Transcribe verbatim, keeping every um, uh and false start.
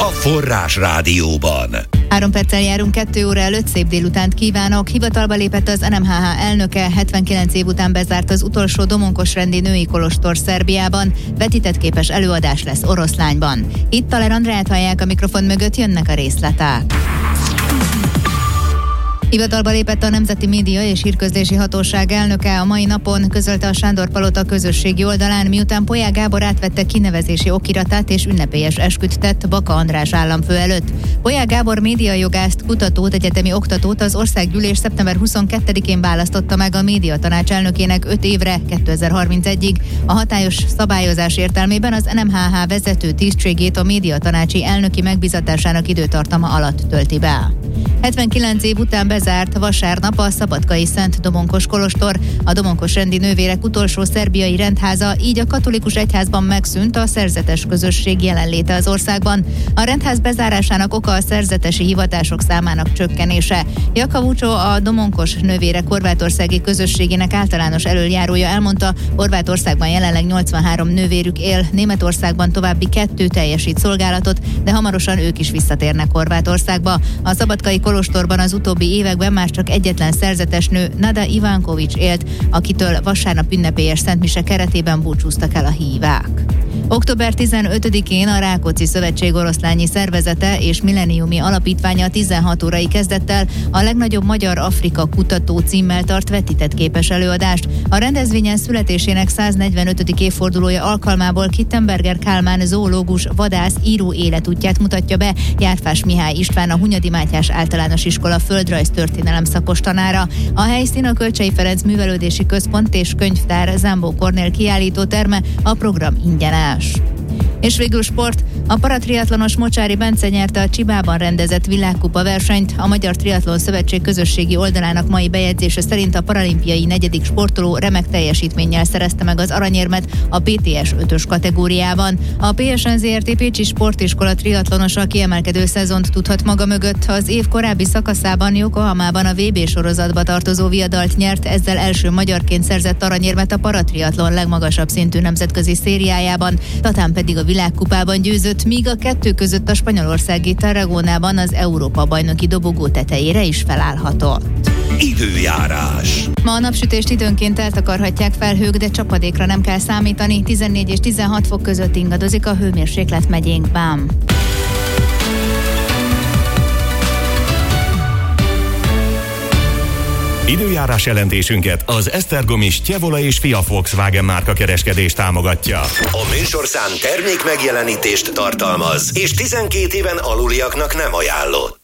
a Forrás Rádióban. Három perccel járunk kettő óra előtt, szép délutánt kívánok. Hivatalba lépett az en em há há elnöke, hetvenkilenc év után bezárt az utolsó domonkosrendi női kolostor Szerbiában. Vetített képes előadás lesz Oroszlányban. Itt Taler Andrát hallják, a mikrofon mögött, jönnek a részletek. Hivatalba lépett a Nemzeti Média és Hírközlési Hatóság elnöke, a mai napon közölte a Sándor Palota közösségi oldalán, miután Polyák Gábor átvette kinevezési okiratát és ünnepélyes esküt tett Baka András államfő előtt. Polyák Gábor médiajogászt, kutatót, egyetemi oktatót az Országgyűlés szeptember huszonkettedikén választotta meg a Médiatanács elnökének öt évre, kétezer-harmincegyig. A hatályos szabályozás értelmében az en em há há vezető tisztségét a Médiatanácsi elnöki megbizatásának időtartama alatt tölti be. hetvenkilenc év után bezárt vasárnap a szabadkai Szent Domonkos kolostor, a domonkosrendi nővérek utolsó szerbiai rendháza, így a katolikus egyházban megszűnt a szerzetes közösség jelenléte az országban. A rendház bezárásának oka a szerzetesi hivatások számának csökkenése. Jaka Vucso, a domonkos nővérek horvátországi közösségének általános elöljárója elmondta, Horvátországban jelenleg nyolcvanhárom nővérük él, Németországban további kettő teljesít szolgálatot, de hamarosan ők is visszatérnek Horvátországba. A szabadkai kolostorban az utóbbi években már csak egyetlen szerzetes nő, Nada Ivánkovics élt, akitől vasárnap ünnepélyes szentmise keretében búcsúztak el a hívák. október tizenötödikén a Rákóczi Szövetség oroszlányi szervezete és milleniumi alapítványa tizenhat órai kezdettel a legnagyobb magyar Afrika kutató címmel tart vetített képes előadást. A rendezvényen születésének száznegyvenötödik évfordulója alkalmából Kittenberger Kálmán zoológus, vadász, író életútját mutatja be Járfás Mihály István, a Hunyadi Mátyás Általános Iskola földrajz történelem szakos tanára. A helyszín a Kölcsey Ferenc Művelődési Központ és Könyvtár Zámbó Kornél kiállító terme, a program ingyenes. És végül sport. A paratriatlonos Mocsári Bence nyerte a Csibában rendezett világkupa versenyt. A Magyar Triatlon Szövetség közösségi oldalának mai bejegyzése szerint a paralimpiai negyedik sportoló remek teljesítménnyel szerezte meg az aranyérmet a pé té es ötös kategóriában. A pé es en zé er té Pécsi Sportiskola triatlonosa kiemelkedő szezont tudhat maga mögött. Az év korábbi szakaszában Yokohamában a vé bé sorozatba tartozó viadalt nyert, ezzel első magyarként szerzett aranyérmet a paratriatlon legmagasabb szintű nemzetközi szériájában, Tatán pedig a világkupában győzött, míg a kettő között a spanyolországi Tarragonában az Európa-bajnoki dobogó tetejére is felállhatott. Időjárás. Ma a napsütést időnként eltakarhatják felhők, de csapadékra nem kell számítani. tizennégy és tizenhat fok között ingadozik a hőmérséklet megyénkben. Időjárás jelentésünket az Esztergomi Stjevola és Fia Volkswagen márka kereskedés támogatja. A műsorszám termék megjelenítést tartalmaz, és tizenkét éven aluliaknak nem ajánlott.